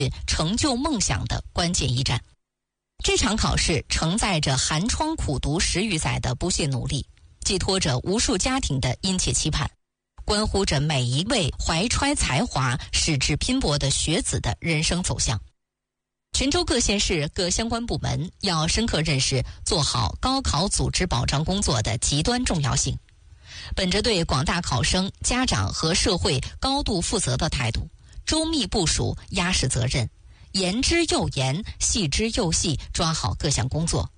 成就梦想的关键一战。这场考试承载着寒窗苦读10余载的不懈努力，寄托着无数家庭的殷切期盼，关乎着每一位怀揣才华、矢志拼搏的学子的人生走向。泉州各县市各相关部门要深刻认识做好高考组织保障工作的极端重要性，本着对广大考生、家长和社会高度负责的态度，周密部署、压实责任，言之又严、细之又细，抓好各项工作，